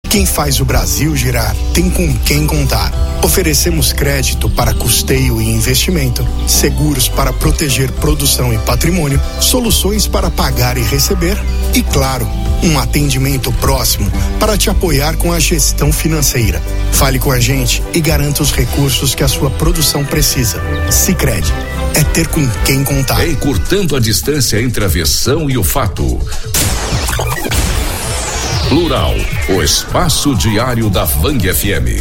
Quem faz o Brasil girar tem com quem contar. Oferecemos crédito para custeio e investimento, seguros para proteger produção e patrimônio, soluções para pagar e receber e, claro, um atendimento próximo para te apoiar com a gestão financeira. Fale com a gente e garanta os recursos que a sua produção precisa. Sicredi, é ter com quem contar. Encurtando a distância entre a versão e o fato. Plural, o espaço diário da Vang FM.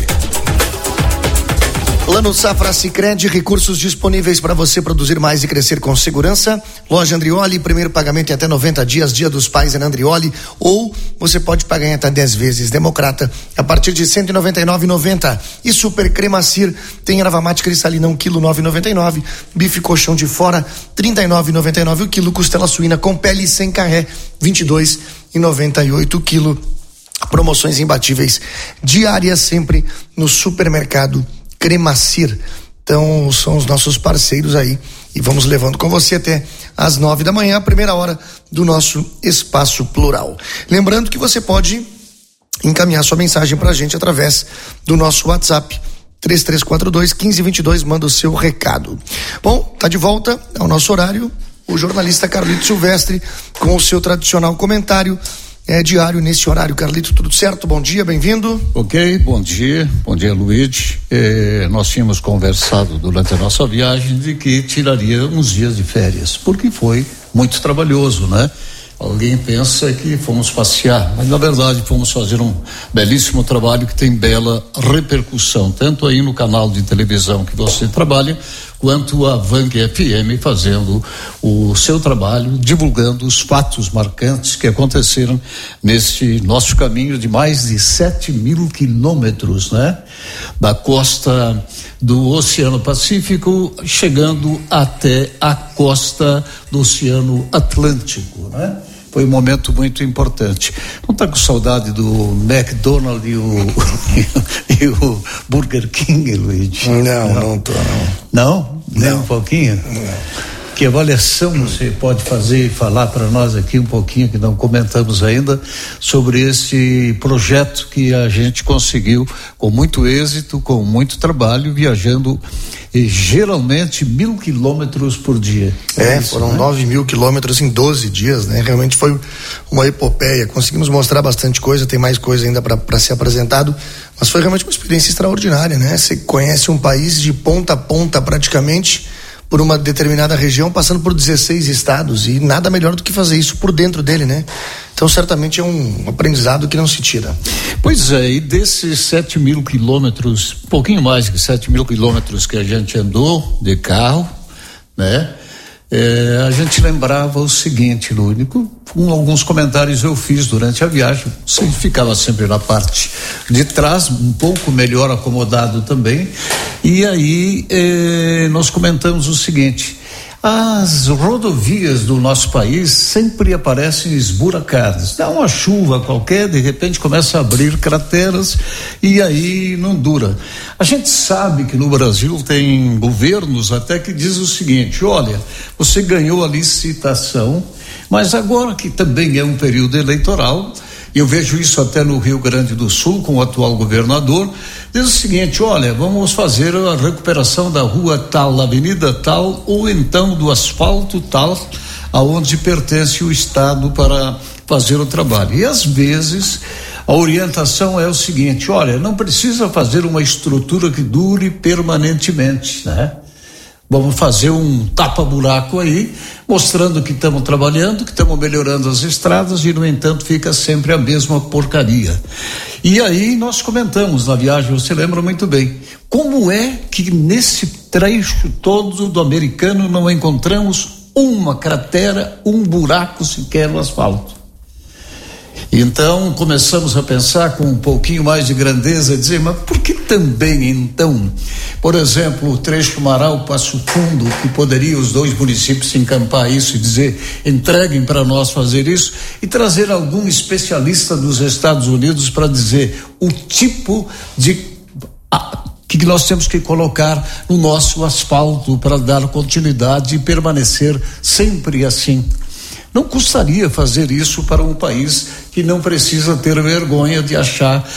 Plano Safra Sicredi, recursos disponíveis para você produzir mais e crescer com segurança. Loja Andrioli, primeiro pagamento em até 90 dias, Dia dos Pais é na Andrioli, ou você pode pagar em até 10 vezes Democrata a partir de R$199,90. E Super Cremacir tem erva mate cristalina 1 kg 9,99, bife colchão de fora R$39,99 o quilo, costela suína com pele sem carré R$22,98 o quilo. Promoções imbatíveis diárias sempre no supermercado Cremacir. Então são os nossos parceiros aí e vamos levando com você até às 9 da manhã, a primeira hora do nosso Espaço Plural. Lembrando que você pode encaminhar sua mensagem pra gente através do nosso WhatsApp 3342-1522, manda o seu recado. Bom, tá de volta ao nosso horário o jornalista Carlito Silvestre com o seu tradicional comentário diário nesse horário. Carlito, tudo certo? Bom dia, bem-vindo. Ok, bom dia Luiz. Nós tínhamos conversado durante a nossa viagem de que tiraria uns dias de férias, porque foi muito trabalhoso, né? Alguém pensa que fomos passear, mas na verdade fomos fazer um belíssimo trabalho que tem bela repercussão, tanto aí no canal de televisão que você trabalha, quanto a Vang FM fazendo o seu trabalho, divulgando os fatos marcantes que aconteceram neste nosso caminho de mais de 7.000 quilômetros, né? Da costa do Oceano Pacífico, chegando até a costa do Oceano Atlântico, né? Foi um momento muito importante. Não está com saudade do McDonald's e o Burger King, Luiz? Não tô, não. Não? Nem um pouquinho? Não. Que avaliação você pode fazer e falar para nós aqui um pouquinho, que não comentamos ainda, sobre esse projeto que a gente conseguiu com muito êxito, com muito trabalho, viajando geralmente 1.000 quilômetros por dia. Foram 9.000 quilômetros em 12 dias, né? Realmente foi uma epopeia. Conseguimos mostrar bastante coisa, tem mais coisa ainda para ser apresentado, mas foi realmente uma experiência extraordinária, né? Você conhece um país de ponta a ponta praticamente, por uma determinada região, passando por 16 estados, e nada melhor do que fazer isso por dentro dele, né? Então certamente é um aprendizado que não se tira. Pois é, e desses 7.000 quilômetros, um pouquinho mais que 7.000 quilômetros que a gente andou de carro, né? A gente lembrava o seguinte, Lúnico, com alguns comentários eu fiz durante a viagem, você ficava sempre na parte de trás, um pouco melhor acomodado também, e aí nós comentamos o seguinte: as rodovias do nosso país sempre aparecem esburacadas. Dá uma chuva qualquer, de repente começa a abrir crateras e aí não dura. A gente sabe que no Brasil tem governos até que diz o seguinte: olha, você ganhou a licitação, mas agora que também é um período eleitoral, eu vejo isso até no Rio Grande do Sul com o atual governador, diz o seguinte: olha, vamos fazer a recuperação da rua tal, avenida tal, ou então do asfalto tal, aonde pertence o Estado para fazer o trabalho. E às vezes a orientação é o seguinte: olha, não precisa fazer uma estrutura que dure permanentemente, né? Vamos fazer um tapa-buraco aí, mostrando que estamos trabalhando, que estamos melhorando as estradas, e no entanto fica sempre a mesma porcaria. E aí nós comentamos na viagem, você lembra muito bem, como é que nesse trecho todo do americano não encontramos uma cratera, um buraco sequer no asfalto? Então começamos a pensar com um pouquinho mais de grandeza, dizer, mas por que também então, por exemplo, o trecho Marau-Passo Fundo, que poderia os dois municípios se encampar isso e dizer, entreguem para nós fazer isso, e trazer algum especialista dos Estados Unidos para dizer o tipo de que nós temos que colocar no nosso asfalto para dar continuidade e permanecer sempre assim. Não custaria fazer isso para um país que não precisa ter vergonha de achar